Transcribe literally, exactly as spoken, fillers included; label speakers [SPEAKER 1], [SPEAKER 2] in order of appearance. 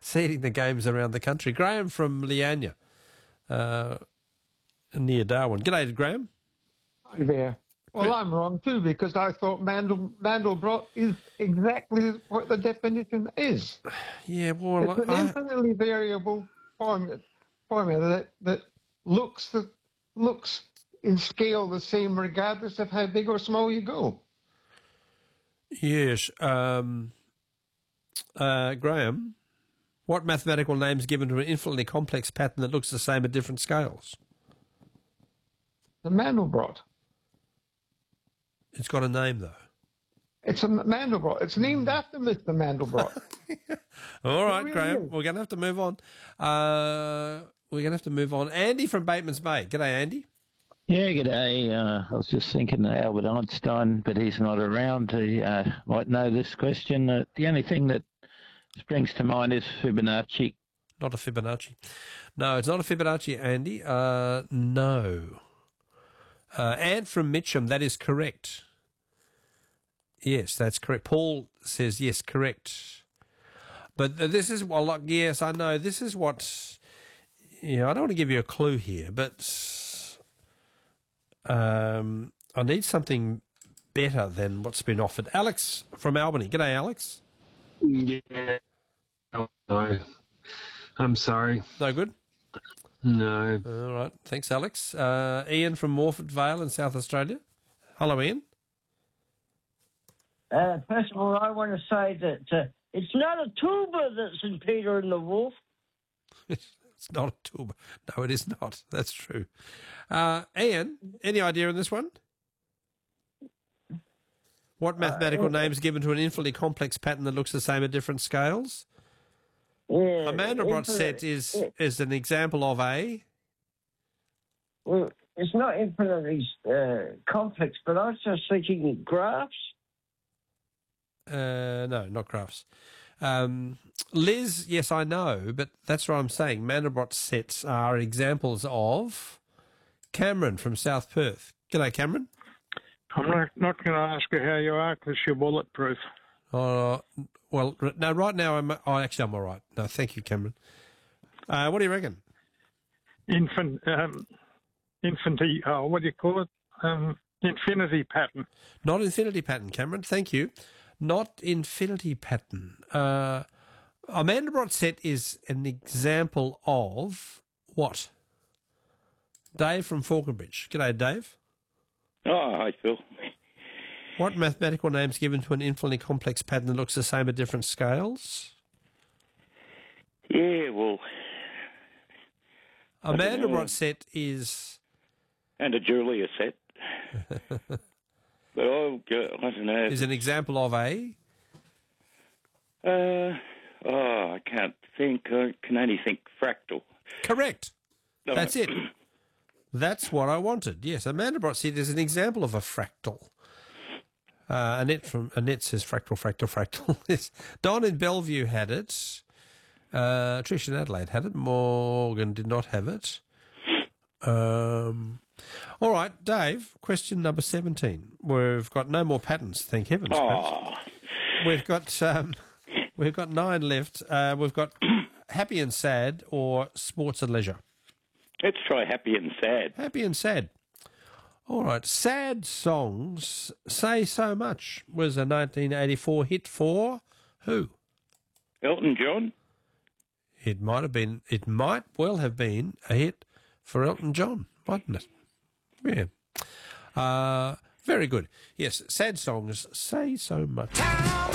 [SPEAKER 1] seeding the games around the country. Graham from Leanya, uh, near Darwin. G'day, Graham.
[SPEAKER 2] Hi there. Well, I'm wrong too, because I thought Mandel, Mandelbrot is exactly what the definition is.
[SPEAKER 1] Yeah, well,
[SPEAKER 2] It's an
[SPEAKER 1] I,
[SPEAKER 2] infinitely variable formula, formula that, that looks the, looks in scale the same regardless of how big or small you go.
[SPEAKER 1] yes. Um, uh, Graham, what mathematical name is given to an infinitely complex pattern that looks the same at different scales?
[SPEAKER 2] The Mandelbrot.
[SPEAKER 1] It's got a name, though.
[SPEAKER 2] It's a Mandelbrot. It's named after Mister Mandelbrot.
[SPEAKER 1] All right,
[SPEAKER 2] really
[SPEAKER 1] Graham,
[SPEAKER 2] is.
[SPEAKER 1] we're going to have to move on. Uh, we're going to have to move on. Andy from Bateman's Bay. G'day, Andy.
[SPEAKER 3] Yeah, g'day. Uh, I was just thinking of Albert Einstein, but he's not around. He uh, might know this question. Uh, the only thing that springs to mind is Fibonacci.
[SPEAKER 1] Not a Fibonacci. No, it's not a Fibonacci, Andy. Uh, no. Uh, Ant from Mitcham, that is correct. Yes, that's correct. Paul says yes, correct. But this is, well, like, yes, I know. This is what, you know, I don't want to give you a clue here, but um, I need something better than what's been offered. Alex from Albany. G'day, Alex.
[SPEAKER 4] Yeah. Oh, no. I'm sorry.
[SPEAKER 1] No good?
[SPEAKER 4] No.
[SPEAKER 1] All right. Thanks, Alex. Uh, Ian from Morford Vale in South Australia. Hello, Ian.
[SPEAKER 5] Uh, first of all, I want to say that uh, it's not a tuba that's in Peter and the Wolf.
[SPEAKER 1] It's not a tuba. No, it is not. That's true. Uh, Ian, any idea on this one? What mathematical
[SPEAKER 5] uh,
[SPEAKER 1] name is given to an infinitely complex pattern that looks the same at different scales?
[SPEAKER 5] Yeah,
[SPEAKER 1] A Mandelbrot
[SPEAKER 5] infinite-
[SPEAKER 1] set is
[SPEAKER 5] it-
[SPEAKER 1] is an example of a...
[SPEAKER 5] Well, it's not infinitely uh, complex, but I was just thinking graphs.
[SPEAKER 1] Uh, no, not graphs. Um, Liz, yes, I know, but that's what I'm saying. Mandelbrot sets are examples of... Cameron from South Perth. G'day, Cameron.
[SPEAKER 6] I'm not, not going to ask you how you are because you're bulletproof.
[SPEAKER 1] Uh, well, r- no, right now, I'm, oh, actually, I'm all right. No, thank you, Cameron. Uh, what do you reckon?
[SPEAKER 6] Infant, um, infinity, oh, what do you call it? Um, infinity pattern.
[SPEAKER 1] Not infinity pattern, Cameron. Thank you. Not infinity pattern. Uh, a Mandelbrot set is an example of what? Dave from Falconbridge. G'day, Dave.
[SPEAKER 7] Oh, hi, Phil.
[SPEAKER 1] What mathematical name is given to an infinitely complex pattern that looks the same at different scales?
[SPEAKER 7] Yeah, well...
[SPEAKER 1] A Mandelbrot set is...
[SPEAKER 7] And a Julia set. But oh, God, I don't know.
[SPEAKER 1] Is an example of a...
[SPEAKER 7] Uh, oh, I can't think. I can only think fractal.
[SPEAKER 1] Correct.
[SPEAKER 7] No,
[SPEAKER 1] That's it. That's what I wanted. Yes, a Mandelbrot set is an example of a fractal. Uh, Annette from Annette says fractal, fractal, fractal. Yes. Don in Bellevue had it. Uh, Trish in Adelaide had it. Morgan did not have it. Um, all right, Dave. Question number seventeen. We've got no more patterns, thank heavens.
[SPEAKER 7] Oh.
[SPEAKER 1] We've got um, we've got nine left. Uh, we've got happy and sad or sports and leisure.
[SPEAKER 7] Let's try happy and sad.
[SPEAKER 1] Happy and sad. All right. Sad songs say so much was a nineteen eighty-four hit for who?
[SPEAKER 7] Elton John?
[SPEAKER 1] It might have been, it might well have been a hit for Elton John, mightn't it? Yeah. Uh, very good. Yes, sad songs say so much.